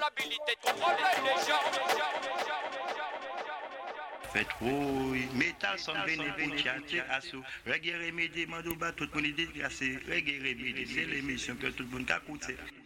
l'habilité de contrôler les gens. Faites rouille, métal sans bénéficier à sous. Reggae Remedy, Mandouba, tout le monde est déclassé. Reggae Remedy, c'est l'émission que tout le monde a écouté.